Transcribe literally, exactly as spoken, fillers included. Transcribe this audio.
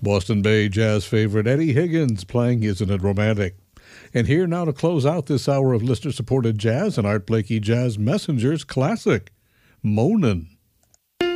Boston Bay jazz favorite Eddie Higgins playing Isn't It Romantic? And here now to close out this hour of listener-supported jazz and Art Blakey Jazz Messengers classic, Moanin'.